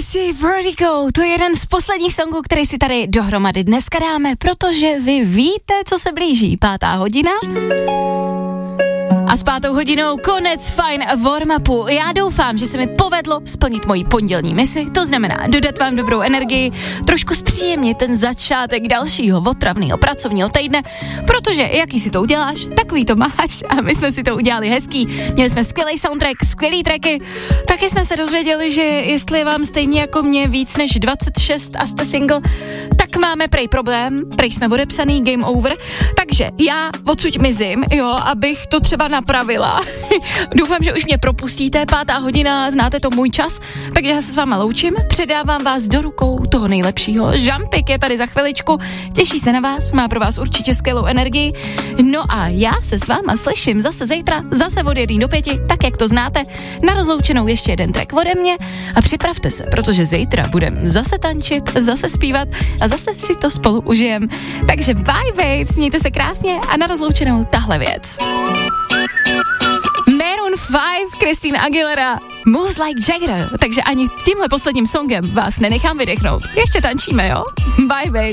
si Vertigo, to je jeden z posledních songů, který si tady dohromady dneska dáme, protože vy víte, co se blíží, 5. hodina. A s 5. hodinou konec fajn warm-upu. Já doufám, že se mi povedlo splnit moji pondělní misi, to znamená dodat vám dobrou energii, trošku zpříjemnit ten začátek dalšího otravného pracovního týdne, protože jaký si to uděláš, takový to máš a my jsme si to udělali hezký. Měli jsme skvělý soundtrack, skvělý tracky, taky jsme se dozvěděli, že jestli je vám stejně jako mě víc než 26 a jste single, tak máme prej problém, prej jsme odepsaný, game over, takže já odsud mizím, jo, abych to třeba napravila. Doufám, že už mě propustíte, 5. hodina, znáte to můj čas, takže já se s váma loučím, předávám vás do rukou toho nejlepšího. Žampik je tady za chviličku, těší se na vás, má pro vás určitě skvělou energii. No a já se s váma slyším zase zítra, zase od 1 do 5, tak jak to znáte, na rozloučenou ještě jeden track ode mě a připravte se, protože zítra budem zase tančit, zase zpívat a zase si to spolu užijem. Takže bye babes, mějte se krásně a na rozloučenou tahle věc. Maroon 5, Christina Aguilera, Moves Like Jagger, takže ani tímhle posledním songem vás nenechám vydechnout. Ještě tančíme, jo? Bye babe.